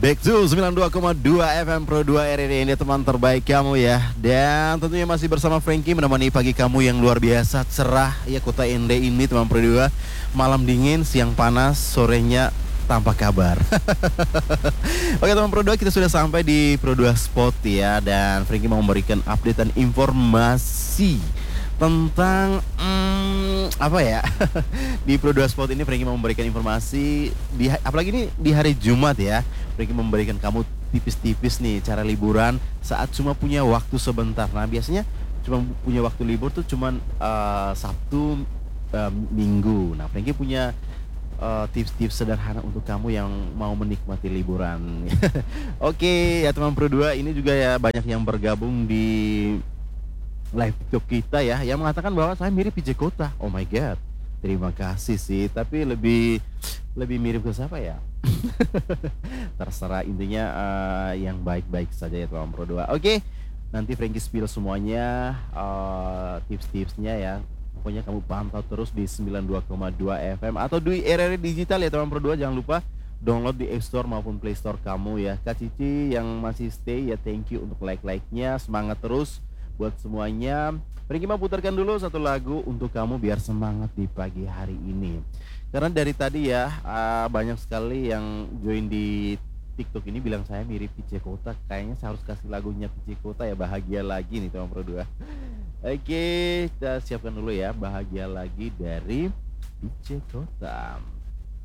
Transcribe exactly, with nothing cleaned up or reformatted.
Back to sembilan puluh dua koma dua F M Pro dua R R I, ini teman terbaik kamu ya. Dan tentunya masih bersama Frankie menemani pagi kamu yang luar biasa cerah. Ya, kota Ende ini teman Pro dua. Malam dingin, siang panas, sorenya tanpa kabar. Oke teman Pro dua, kita sudah sampai di Pro dua Spot ya. Dan Frankie mau memberikan update dan informasi tentang hmm, apa ya. Di Pro dua Spot ini Frankie mau memberikan informasi di, apalagi ini di hari Jumat ya. Frankie memberikan kamu tipis-tipis nih cara liburan saat cuma punya waktu sebentar. Nah biasanya cuma punya waktu libur tuh cuman uh, Sabtu, uh, Minggu. Nah Frankie punya uh, tips-tips sederhana untuk kamu yang mau menikmati liburan. Oke ya teman Pro dua, ini juga ya banyak yang bergabung di live TikTok kita ya, yang mengatakan bahwa saya mirip P J Kota. Oh my god, terima kasih sih. Tapi lebih lebih mirip ke siapa ya? Terserah, intinya uh, yang baik-baik saja ya teman Pro dua. Oke, nanti Frankie spill semuanya, uh, tips-tipsnya ya. Pokoknya kamu pantau terus di sembilan puluh dua koma dua F M atau di R R I Digital ya teman Pro dua. Jangan lupa download di App Store maupun Play Store kamu ya. Kak Cici yang masih stay ya, thank you untuk like-like-nya. Semangat terus buat semuanya. Frankie mau putarkan dulu satu lagu untuk kamu biar semangat di pagi hari ini. Karena dari tadi ya uh, banyak sekali yang join di TikTok ini bilang saya mirip P J Kota. Kayaknya saya harus kasih lagunya P J Kota ya, Bahagia Lagi nih teman Pro dua. Oke, kita siapkan dulu ya Bahagia Lagi dari P J Kota.